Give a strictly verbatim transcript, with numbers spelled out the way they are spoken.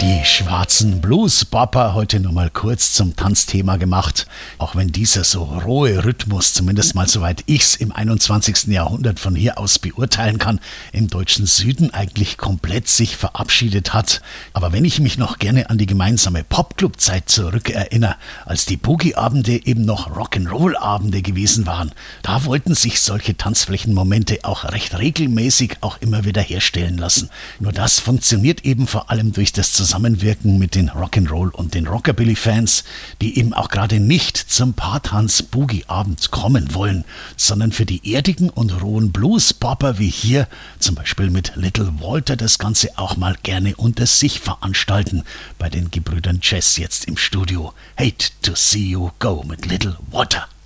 Die schwarzen Blues-Bopper heute nur mal kurz zum Tanzthema gemacht. Auch wenn dieser so rohe Rhythmus, zumindest mal soweit ich's im einundzwanzigsten Jahrhundert von hier aus beurteilen kann, im deutschen Süden eigentlich komplett sich verabschiedet hat. Aber wenn ich mich noch gerne an die gemeinsame Popclub-Zeit zurückerinnere, als die Boogie-Abende eben noch Rock'n'Roll-Abende gewesen waren, da wollten sich solche Tanzflächenmomente auch recht regelmäßig auch immer wieder herstellen lassen. Nur das funktioniert eben vor allem durch das Zusammenhang Zusammenwirken mit den Rock'n'Roll und den Rockabilly-Fans, die eben auch gerade nicht zum Paartanz-Boogie-Abend kommen wollen, sondern für die erdigen und rohen Blues-Bopper wie hier, zum Beispiel mit Little Walter, das Ganze auch mal gerne unter sich veranstalten. Bei den Gebrüdern Jazz jetzt im Studio. Hate to see you go mit Little Walter.